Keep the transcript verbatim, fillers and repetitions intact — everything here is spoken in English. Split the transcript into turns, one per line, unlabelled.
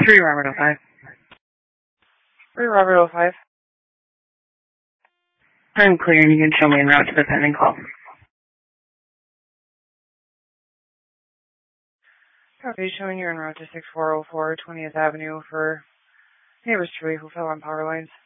three Robert oh five.
three Robert oh five.
I'm clear and you can show me en route to the pending call.
Copy, showing you en route to six four oh four twentieth Avenue for neighbors Chewy who fell on power lines.